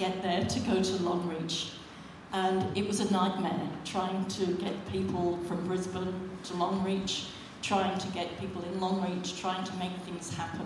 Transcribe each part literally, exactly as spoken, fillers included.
get there to go to Longreach. And it was a nightmare trying to get people from Brisbane to Longreach, trying to get people in Longreach, trying to make things happen.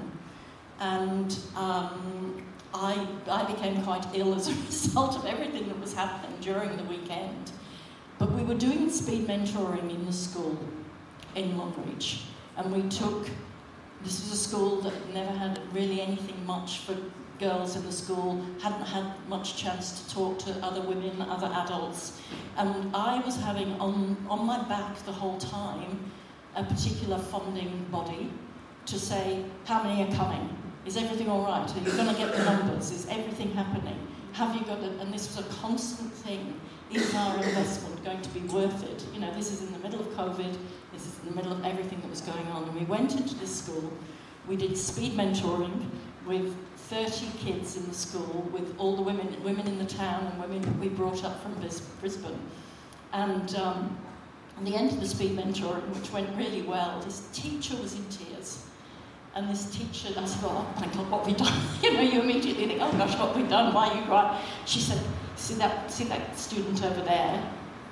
And um, I, I became quite ill as a result of everything that was happening during the weekend. But we were doing speed mentoring in the school in Longreach. And we took, this was a school that never had really anything much for girls in the school, hadn't had much chance to talk to other women, other adults. And I was having on, on my back the whole time a particular funding body to say, how many are coming? Is everything all right? Are you going to get the numbers? Is everything happening? Have you got it? And this was a constant thing. Is our investment going to be worth it? You know, this is in the middle of COVID. This is in the middle of everything that was going on. And we went into this school. We did speed mentoring with thirty kids in the school, with all the women women in the town and women that we brought up from Brisbane. And um, at the end of the speed mentoring, which went really well, this teacher was in tears. And this teacher, I said, oh my God, what have we done? You know, you immediately think, oh gosh, what have we done? Why are you crying? She said, see that, see that student over there?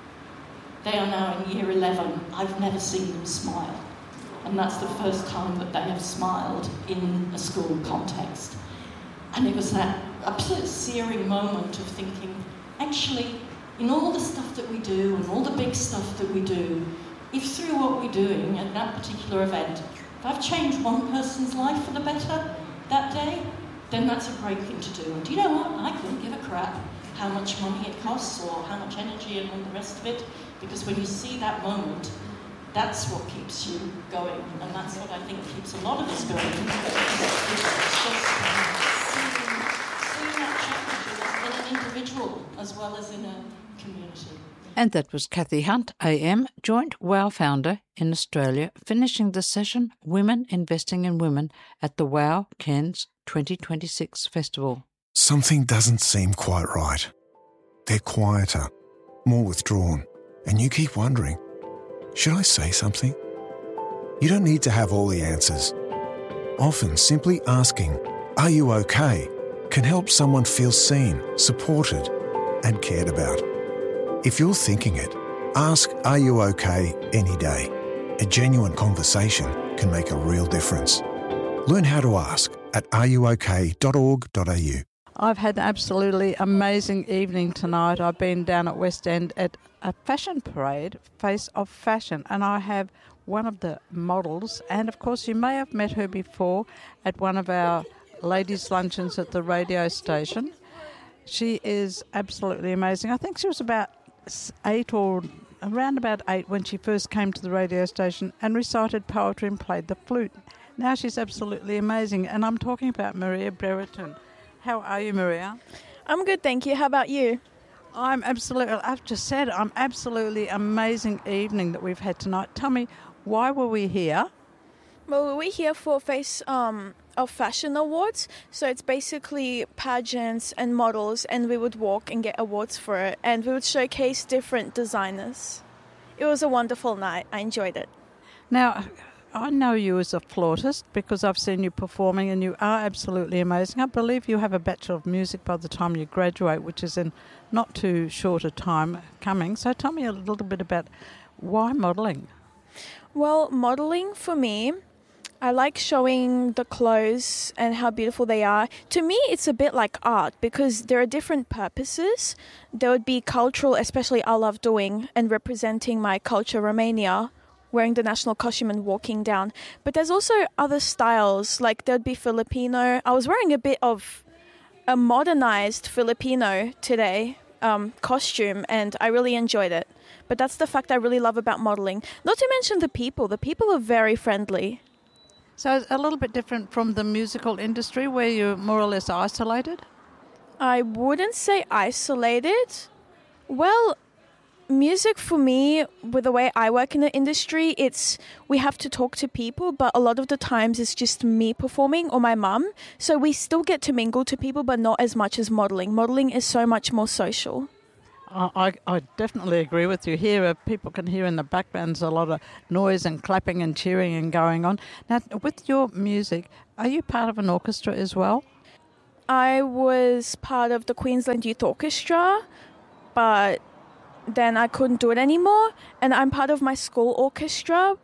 They are now in year eleven. I've never seen them smile. And that's the first time that they have smiled in a school context. And it was that absolute searing moment of thinking, actually, in all the stuff that we do and all the big stuff that we do, if through what we're doing at that particular event, if I've changed one person's life for the better that day, then that's a great thing to do. And do you know what? I couldn't give a crap how much money it costs or how much energy and all the rest of it, because when you see that moment, that's what keeps you going, and that's what I think keeps a lot of us going. It's just seeing, seeing that change in an individual as well as in a community. And that was Kathy Hunt, A M, joint WOW founder in Australia, finishing the session Women Investing in Women at the WOW Cairns twenty twenty-six Festival. Something doesn't seem quite right. They're quieter, more withdrawn, and you keep wondering, should I say something? You don't need to have all the answers. Often simply asking, are you okay, can help someone feel seen, supported, and cared about. If you're thinking it, ask, are you okay, any day. A genuine conversation can make a real difference. Learn how to ask at are you okay dot org dot a u. I've had an absolutely amazing evening tonight. I've been down at West End at a fashion parade, Face of Fashion, and I have one of the models, and of course you may have met her before at one of our ladies' luncheons at the radio station. She is absolutely amazing. I think she was about eight or around about eight when she first came to the radio station and recited poetry and played the flute. Now she's absolutely amazing, and I'm talking about Maria Brereton. How are you, Maria? I'm good, thank you. How about you? I'm absolutely, I've just said, I'm absolutely amazing evening that we've had tonight. Tell me, why were we here? Well, we're here for Face um, of Fashion Awards. So it's basically pageants and models, and we would walk and get awards for it. And we would showcase different designers. It was a wonderful night. I enjoyed it. Now, I know you as a flautist because I've seen you performing, and you are absolutely amazing. I believe you have a Bachelor of Music by the time you graduate, which is in not too short a time coming. So tell me a little bit about why modelling? Well, modelling for me, I like showing the clothes and how beautiful they are. To me, it's a bit like art because there are different purposes. There would be cultural, especially I love doing and representing my culture, Romania, wearing the national costume and walking down. But there's also other styles, like there'd be Filipino. I was wearing a bit of a modernized Filipino today um, costume, and I really enjoyed it. But that's the fact I really love about modelling. Not to mention the people. The people are very friendly. So it's a little bit different from the musical industry where you're more or less isolated? I wouldn't say isolated. Well, music for me, with the way I work in the industry, it's we have to talk to people, but a lot of the times it's just me performing or my mum. So we still get to mingle to people, but not as much as modelling. Modelling is so much more social. I, I definitely agree with you. Here, uh, people can hear in the background there's a lot of noise and clapping and cheering and going on. Now, with your music, are you part of an orchestra as well? I was part of the Queensland Youth Orchestra, but then I couldn't do it anymore. And I'm part of my school orchestra.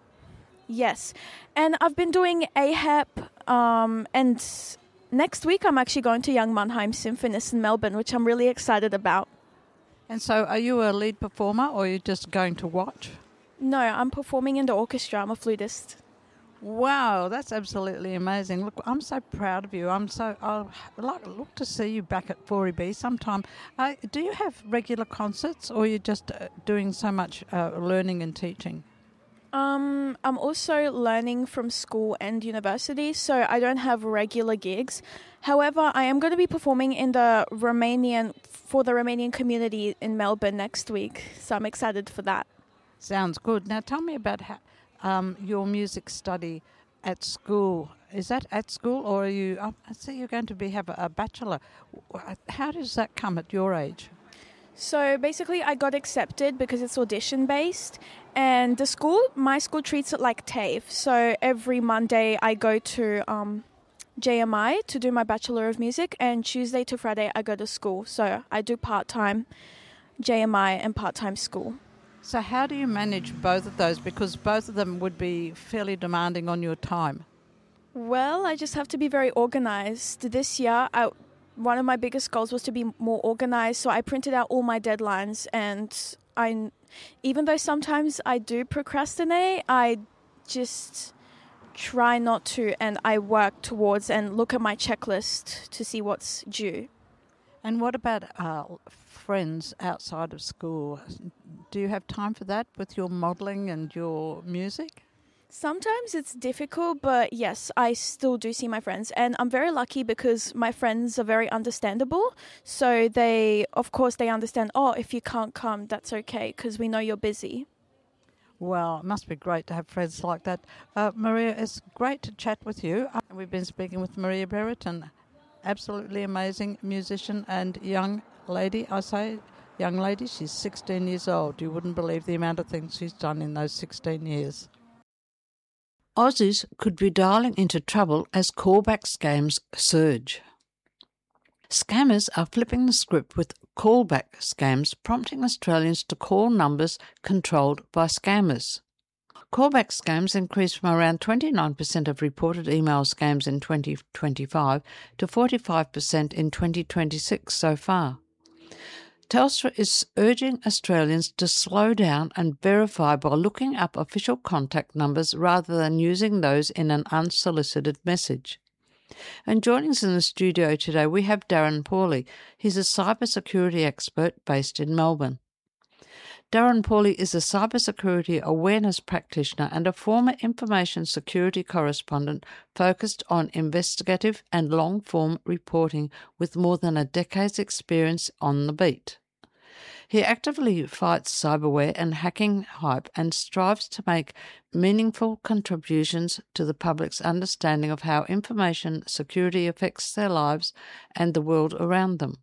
Yes. And I've been doing A H E P, um, and next week I'm actually going to Young Mannheim Symphonist in Melbourne, which I'm really excited about. And so are you a lead performer or are you just going to watch? No, I'm performing in the orchestra. I'm a flutist. Wow, that's absolutely amazing. Look, I'm so proud of you. I'm so, I'll like, look to see you back at four E B sometime. Uh, do you have regular concerts or are you just uh, doing so much uh, learning and teaching? Um, I'm also learning from school and university, so I don't have regular gigs. However, I am going to be performing in the Romanian for the Romanian community in Melbourne next week, so I'm excited for that. Sounds good. Now tell me about how, um, your music study at school. Is that at school or are you, I see you're going to be have a, a bachelor. How does that come at your age? So basically I got accepted because it's audition based, and the school, my school treats it like TAFE. So every Monday I go to um, J M I to do my Bachelor of Music, and Tuesday to Friday I go to school. So I do part-time J M I and part-time school. So how do you manage both of those? Because both of them would be fairly demanding on your time. Well, I just have to be very organised. This year, I, one of my biggest goals was to be more organised, so I printed out all my deadlines, and I, even though sometimes I do procrastinate, I just try not to, and I work towards and look at my checklist to see what's due. And what about uh, friends outside of school? Do you have time for that with your modelling and your music? Sometimes it's difficult, but yes, I still do see my friends. And I'm very lucky because my friends are very understandable. So they, of course, they understand, oh, if you can't come, that's okay, because we know you're busy. Well, it must be great to have friends like that. Uh, Maria, it's great to chat with you. Uh, we've been speaking with Maria Brereton, absolutely amazing musician and young lady. I say young lady, she's sixteen years old. You wouldn't believe the amount of things she's done in those sixteen years. Aussies could be dialing into trouble as callback scams surge. Scammers are flipping the script with callback scams, prompting Australians to call numbers controlled by scammers. Callback scams increased from around twenty-nine percent of reported email scams in twenty twenty-five to forty-five percent in twenty twenty-six so far. Telstra is urging Australians to slow down and verify by looking up official contact numbers rather than using those in an unsolicited message. And joining us in the studio today, we have Darren Pauly. He's a cybersecurity expert based in Melbourne. Darren Pauly is a cybersecurity awareness practitioner and a former information security correspondent focused on investigative and long-form reporting with more than a decade's experience on the beat. He actively fights cyberware and hacking hype and strives to make meaningful contributions to the public's understanding of how information security affects their lives and the world around them.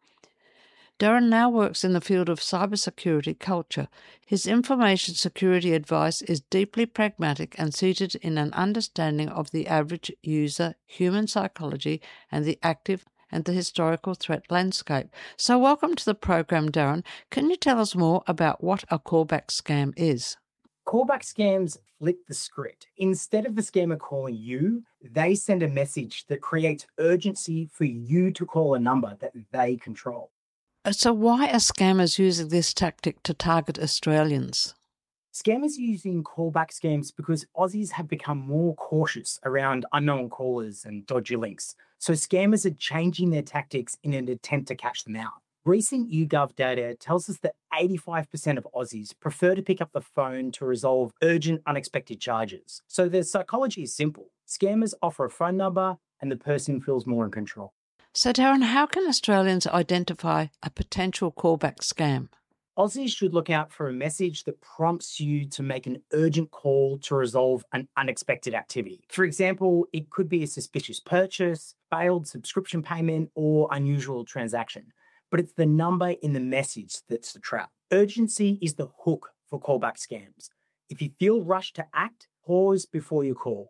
Darren now works in the field of cybersecurity culture. His information security advice is deeply pragmatic and seated in an understanding of the average user, human psychology, and the active and the historical threat landscape. So welcome to the program, Darren. Can you tell us more about what a callback scam is? Callback scams flip the script. Instead of the scammer calling you, they send a message that creates urgency for you to call a number that they control. So why are scammers using this tactic to target Australians? Scammers are using callback scams because Aussies have become more cautious around unknown callers and dodgy links. So scammers are changing their tactics in an attempt to catch them out. Recent YouGov data tells us that eighty-five percent of Aussies prefer to pick up the phone to resolve urgent, unexpected charges. So the psychology is simple. Scammers offer a phone number and the person feels more in control. So, Darren, how can Australians identify a potential callback scam? Aussies should look out for a message that prompts you to make an urgent call to resolve an unexpected activity. For example, it could be a suspicious purchase, failed subscription payment, or unusual transaction. But it's the number in the message that's the trap. Urgency is the hook for callback scams. If you feel rushed to act, pause before you call.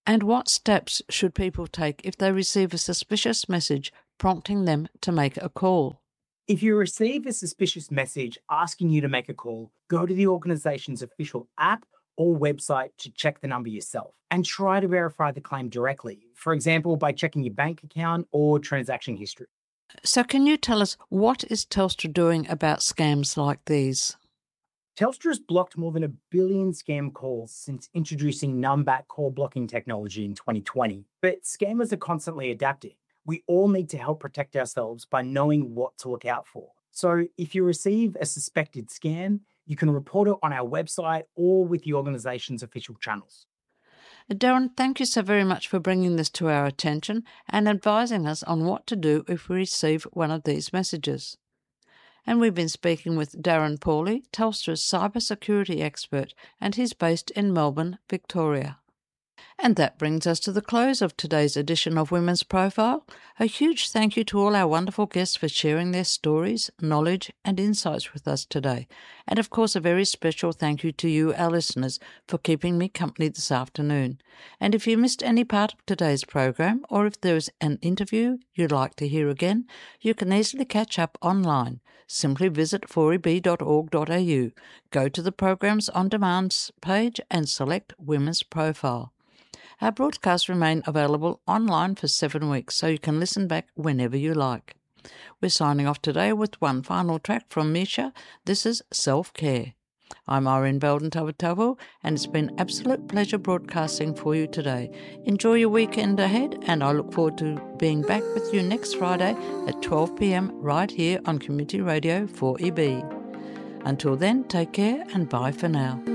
And what steps should people take if they receive a suspicious message prompting them to make a call? If you receive a suspicious message asking you to make a call, go to the organisation's official app or website to check the number yourself and try to verify the claim directly, for example, by checking your bank account or transaction history. So can you tell us, what is Telstra doing about scams like these? Telstra has blocked more than a billion scam calls since introducing numbat call blocking technology in twenty twenty. But scammers are constantly adapting. We all need to help protect ourselves by knowing what to look out for. So if you receive a suspected scam, you can report it on our website or with the organisation's official channels. Darren, thank you so very much for bringing this to our attention and advising us on what to do if we receive one of these messages. And we've been speaking with Darren Pauly, Telstra's cybersecurity expert, and he's based in Melbourne, Victoria. And that brings us to the close of today's edition of Women's Profile. A huge thank you to all our wonderful guests for sharing their stories, knowledge and insights with us today. And of course, a very special thank you to you, our listeners, for keeping me company this afternoon. And if you missed any part of today's program, or if there is an interview you'd like to hear again, you can easily catch up online. Simply visit four e b dot org dot a u, go to the Programs on Demand page and select Women's Profile. Our broadcasts remain available online for seven weeks, so you can listen back whenever you like. We're signing off today with one final track from Misha. This is Self-Care. I'm Irene Belden-Tavatavu, and it's been an absolute pleasure broadcasting for you today. Enjoy your weekend ahead, and I look forward to being back with you next Friday at twelve p m right here on Community Radio four E B. Until then, take care and bye for now.